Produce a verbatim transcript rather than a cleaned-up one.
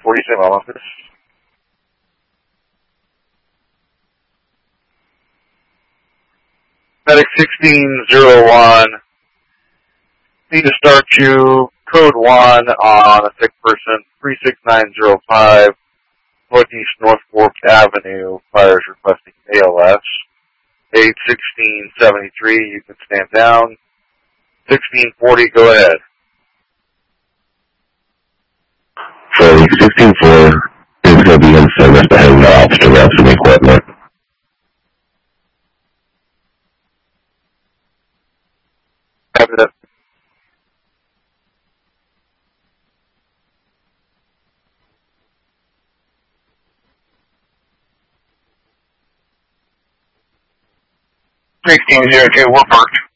forty, same office. Medic sixteen zero one. Need to start you code one on a sick person, three six nine zero five, Northeast North Fork Avenue. Fires requesting A L S. eight sixteen seventy-three, you can stand down. sixteen forty, go ahead. So sixteen four is going to be in service to hand off to grab some equipment. Copy that. sixteen zero two, we're parked.